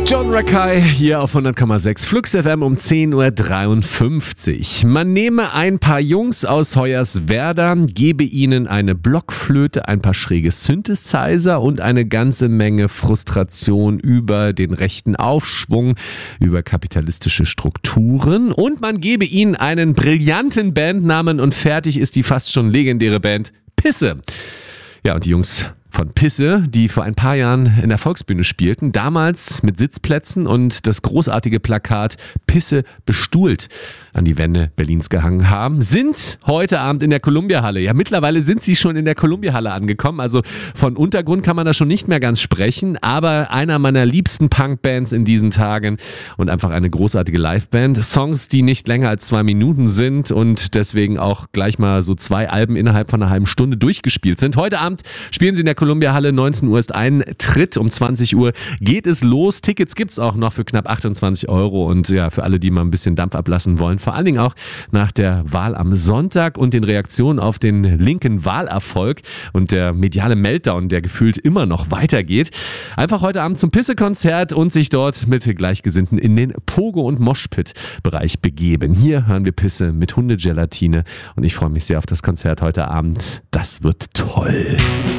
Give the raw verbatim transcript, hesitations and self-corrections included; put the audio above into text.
John Rakai hier auf hundert Komma sechs Flux F M um zehn Uhr dreiundfünfzig. Man nehme ein paar Jungs aus Hoyerswerda, gebe ihnen eine Blockflöte, ein paar schräge Synthesizer und eine ganze Menge Frustration über den rechten Aufschwung, über kapitalistische Strukturen und man gebe ihnen einen brillanten Bandnamen und fertig ist die fast schon legendäre Band Pisse. Ja, und die Jungs von Pisse, die vor ein paar Jahren in der Volksbühne spielten, damals mit Sitzplätzen und das großartige Plakat Pisse bestuhlt an die Wände Berlins gehangen haben, sind heute Abend in der Columbia-Halle. Ja, mittlerweile sind sie schon in der Columbia-Halle angekommen, also von Untergrund kann man da schon nicht mehr ganz sprechen, aber einer meiner liebsten Punk-Bands in diesen Tagen und einfach eine großartige Liveband. Songs, die nicht länger als zwei Minuten sind und deswegen auch gleich mal so zwei Alben innerhalb von einer halben Stunde durchgespielt sind. Heute Abend spielen sie in der Columbia-Halle, neunzehn Uhr ist Eintritt, um zwanzig Uhr geht es los. Tickets gibt's auch noch für knapp achtundzwanzig Euro und ja, für alle, die mal ein bisschen Dampf ablassen wollen. Vor allen Dingen auch nach der Wahl am Sonntag und den Reaktionen auf den linken Wahlerfolg und der mediale Meltdown, der gefühlt immer noch weitergeht. Einfach heute Abend zum Pisse-Konzert und sich dort mit Gleichgesinnten in den Pogo- und Moshpit-Bereich begeben. Hier hören wir Pisse mit Hundegelatine und ich freue mich sehr auf das Konzert heute Abend. Das wird toll.